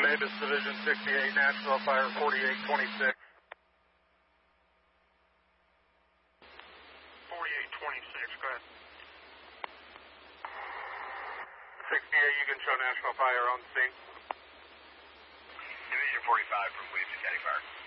Davis, Division 68, Nashville Fire 4826. 4826, go ahead. 68, you can show Nashville Fire on the scene. Division 45 from Williamson County Fire.